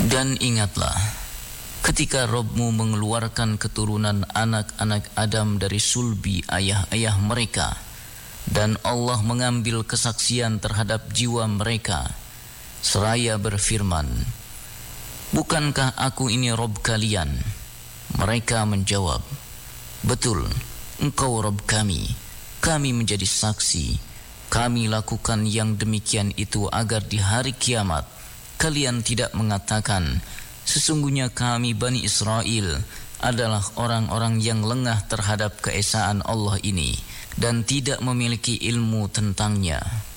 Dan ingatlah, ketika Rabb-Mu mengeluarkan keturunan anak-anak Adam dari sulbi ayah-ayah mereka, dan Allah mengambil kesaksian terhadap jiwa mereka, seraya berfirman, "Bukankah aku ini Rabb kalian?" Mereka menjawab, "Betul, Engkau Rabb kami. Kami menjadi saksi. Kami lakukan yang demikian itu agar di hari kiamat kalian tidak mengatakan, sesungguhnya kami Bani Israel adalah orang-orang yang lengah terhadap keesaan Allah ini dan tidak memiliki ilmu tentangnya."